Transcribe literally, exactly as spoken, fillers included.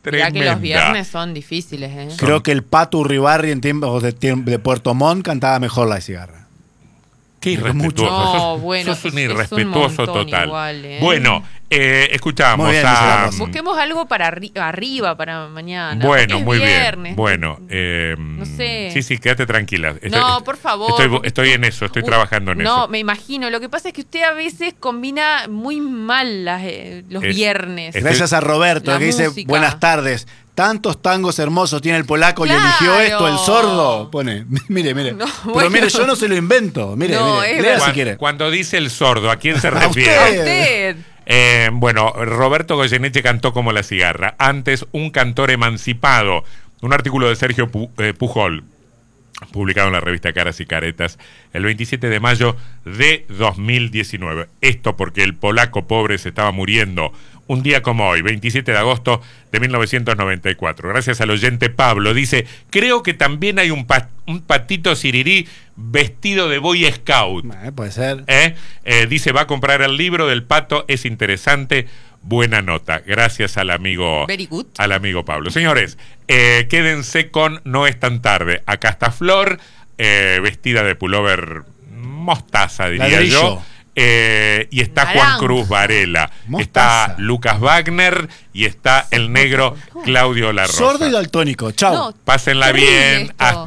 Mirá Tremenda. que los viernes son difíciles, ¿eh? Creo que el Pato Urribarri en tiempos de, de Puerto Montt cantaba mejor La Cigarra. Qué irrespetuoso. No, sos, bueno, sos un es- es un irrespetuoso montón total. igual, ¿eh? Bueno, eh, escuchamos Muy bien, a... Gisela Rossi. Busquemos algo para arri- arriba, para mañana. Bueno, porque es muy viernes. bien. Bueno, eh, No sé. sí, sí, quédate tranquila. Estoy- No, por favor. Estoy, porque estoy tú- en eso, estoy Uh, trabajando en no, eso. me imagino. Lo que pasa es que usted a veces combina muy mal las, eh, los Es- viernes. es- Gracias a Roberto, La que dice, música. buenas tardes. Tantos tangos hermosos tiene el polaco Claro. y eligió esto, el sordo. Pone, mire, mire. No, Pero bueno. mire, yo no se lo invento. Mire, No, mire. es Lea verdad. si quiere. Cuando dice el sordo, ¿a quién se A refiere? A usted. usted. Eh, bueno, Roberto Goyeneche cantó como La Cigarra. Antes, un cantor emancipado. Un artículo de Sergio Pu- eh, Pujol, publicado en la revista Caras y Caretas, el veintisiete de mayo de dos mil diecinueve. Esto porque el polaco pobre se estaba muriendo un día como hoy, veintisiete de agosto de mil novecientos noventa y cuatro. Gracias al oyente Pablo. Dice, creo que también hay un, pa- un patito sirirí vestido de Boy Scout. Eh, puede ser. ¿Eh? Eh, dice, va a comprar el libro del pato, es interesante, buena nota. Gracias al amigo, Very good. al amigo Pablo. Señores, eh, quédense con No es tan tarde. Acá está Flor, eh, vestida de pullover mostaza, diría Ladrillo. yo. Eh, y está Juan Naranja. Cruz Varela, Mostaza. está Lucas Wagner y está el negro Claudio La Rosa. Sordo y daltónico. Chau. No, Pásenla terrible bien. esto. Hasta